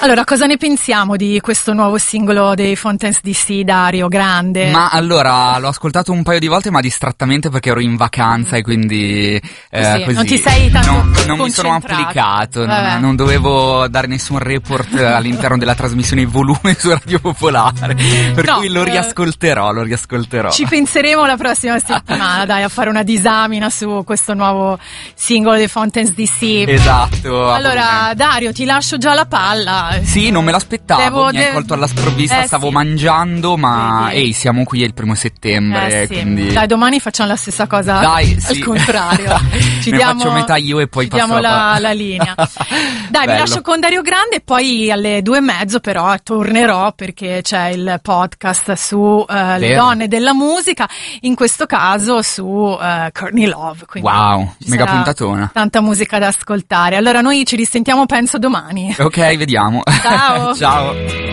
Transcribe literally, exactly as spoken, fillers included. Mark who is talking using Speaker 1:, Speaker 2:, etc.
Speaker 1: Allora, cosa ne pensiamo di questo nuovo singolo dei Fontaine's D C, Dario? Grande.
Speaker 2: Ma allora, l'ho ascoltato un paio di volte, ma distrattamente perché ero in vacanza e quindi eh,
Speaker 1: sì,
Speaker 2: così.
Speaker 1: non ti sei tanto
Speaker 2: non, non mi sono
Speaker 1: concentrato.
Speaker 2: applicato, non, non dovevo dare nessun report all'interno della trasmissione in volume su Radio Popolare, per
Speaker 1: No,
Speaker 2: cui lo
Speaker 1: eh,
Speaker 2: riascolterò, lo riascolterò.
Speaker 1: Ci penseremo la prossima settimana, dai, a fare una disamina su questo nuovo singolo dei Fontaine's D C.
Speaker 2: Esatto.
Speaker 1: Allora, Dario, ti lascio già la palla.
Speaker 2: Sì, non me l'aspettavo,
Speaker 1: Devo,
Speaker 2: mi hai
Speaker 1: de-
Speaker 2: colto alla sprovvista,
Speaker 1: eh,
Speaker 2: stavo
Speaker 1: sì.
Speaker 2: mangiando, ma
Speaker 1: Vedi.
Speaker 2: ehi, siamo qui, è il primo settembre,
Speaker 1: Eh sì.
Speaker 2: quindi...
Speaker 1: Dai, domani facciamo la stessa cosa.
Speaker 2: Dai,
Speaker 1: al
Speaker 2: sì.
Speaker 1: contrario. Ci
Speaker 2: Ne
Speaker 1: diamo,
Speaker 2: faccio metà io e poi
Speaker 1: ci
Speaker 2: passo
Speaker 1: diamo
Speaker 2: la
Speaker 1: la,
Speaker 2: palla.
Speaker 1: la linea. Dai, vi
Speaker 2: Bello.
Speaker 1: lascio con Dario Grande e poi alle due e mezzo però tornerò perché c'è il podcast su eh, le
Speaker 2: Vero.
Speaker 1: donne della musica, in questo caso su eh, Courtney Love. Quindi
Speaker 2: Wow,
Speaker 1: ci
Speaker 2: mega
Speaker 1: sarà
Speaker 2: puntatona.
Speaker 1: tanta musica da ascoltare. Allora noi ci risentiamo penso domani.
Speaker 2: Ok, vediamo.
Speaker 1: Ciao.
Speaker 2: Ciao.